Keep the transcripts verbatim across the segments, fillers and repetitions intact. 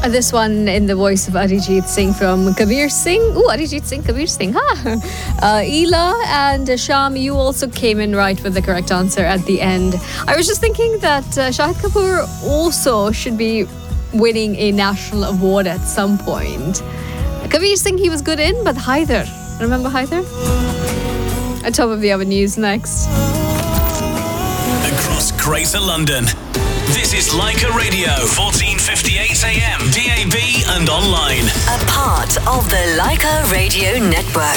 Uh, this one in the voice of Arijit Singh from Kabir Singh. Ooh, Arijit Singh, Kabir Singh. Huh? Uh, Ela and uh, Sham, you also came in right with the correct answer at the end. I was just thinking that uh, Shahid Kapoor also should be winning a national award at some point. Kabir Singh, he was good in, but Haider. Remember Haider? At top of the hour news next. Across Greater London. This is Leica Radio, fourteen fifty-eight A M, D A B and online. A part of the Leica Radio Network.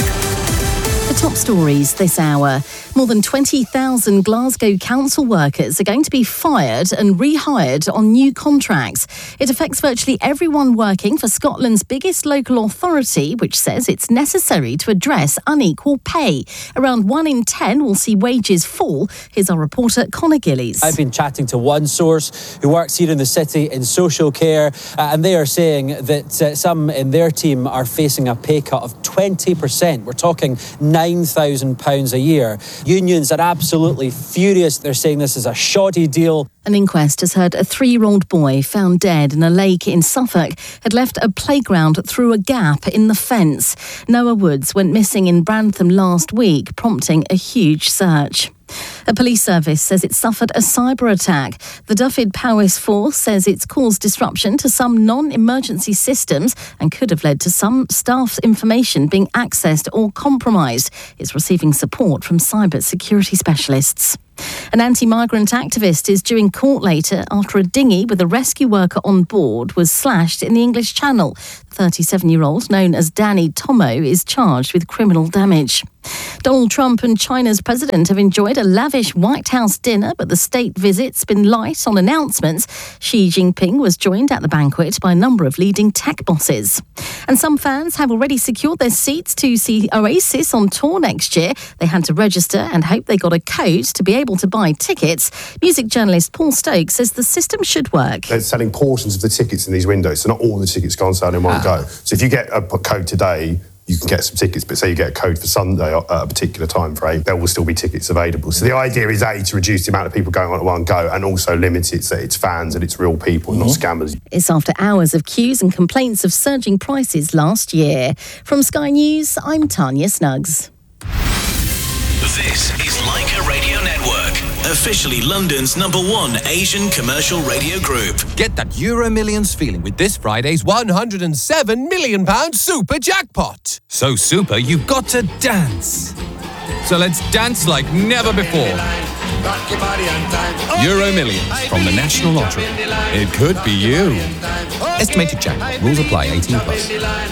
The top stories this hour. More than twenty thousand Glasgow council workers are going to be fired and rehired on new contracts. It affects virtually everyone working for Scotland's biggest local authority, which says it's necessary to address unequal pay. Around one in ten will see wages fall. Here's our reporter, Conor Gillies. I've been chatting to one source who works here in the city in social care, uh, and they are saying that uh, some in their team are facing a pay cut of twenty percent. We're talking nine thousand pounds a year. Unions are absolutely furious. They're saying this is a shoddy deal. An inquest has heard a three-year-old boy found dead in a lake in Suffolk had left a playground through a gap in the fence. Noah Woods went missing in Brantham last week, prompting a huge search. A police service says it suffered a cyber attack. The Dyfed Powys Force says it's caused disruption to some non-emergency systems and could have led to some staff's information being accessed or compromised. It's receiving support from cyber security specialists. An anti-migrant activist is due in court later after a dinghy with a rescue worker on board was slashed in the English Channel. The thirty-seven-year-old, known as Danny Tomo, is charged with criminal damage. Donald Trump and China's president have enjoyed a lavish White House dinner, but the state visit's been light on announcements. Xi Jinping was joined at the banquet by a number of leading tech bosses. And some fans have already secured their seats to see Oasis on tour next year. They had to register and hope they got a code to be able to buy tickets. Music journalist Paul Stokes says the system should work. They're selling portions of the tickets in these windows, so not all the tickets go on sale in one ah. go. So if you get a code today, you can get some tickets, but say you get a code for Sunday at a particular time frame, there will still be tickets available. So the idea is, A, to reduce the amount of people going on at one go, and also limit it so it's fans and it's real people, mm-hmm. not scammers. It's after hours of queues and complaints of surging prices last year. From Sky News, I'm Tanya Snuggs. This is Leica Radio Network, officially London's number one Asian commercial radio group. Get that Euro Millions feeling with this Friday's one hundred seven million pounds super jackpot. So super, you've got to dance. So let's dance like never before. Euro Millions from the National Lottery. It could be you. Estimated jackpot. Rules apply. eighteen plus.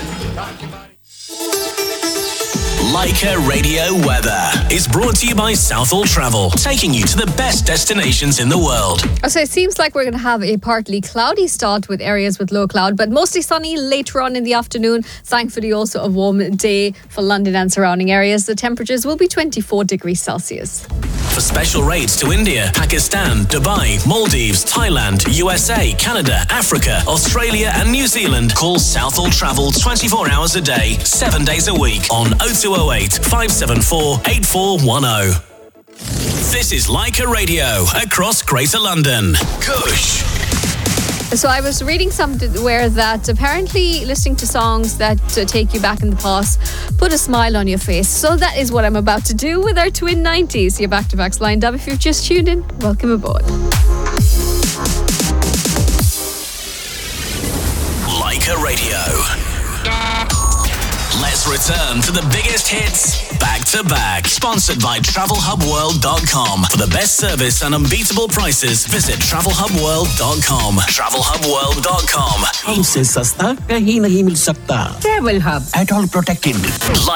Leica Radio Weather is brought to you by Southall Travel, taking you to the best destinations in the world. So it seems like we're going to have a partly cloudy start with areas with low cloud, but mostly sunny later on in the afternoon. Thankfully, also a warm day for London and surrounding areas. The temperatures will be twenty-four degrees Celsius. For special rates to India, Pakistan, Dubai, Maldives, Thailand, U S A, Canada, Africa, Australia and New Zealand, call Southall Travel twenty-four hours a day, seven days a week on oh two oh eight, five seven four, eight four one oh. This is Leica Radio across Greater London. Kush. So I was reading somewhere that apparently listening to songs that uh, take you back in the past put a smile on your face. So that is what I'm about to do with our Twin nineties. Your back-to-backs lined up. If you've just tuned in, welcome aboard. Leica Radio. Let's return to the biggest hits back to back. Sponsored by travel hub world dot com. For the best service and unbeatable prices, visit travel hub world dot com. travel hub world dot com. हमसे सस्ता कहीं नहीं मिल सकता. Travel Hub. At all protected.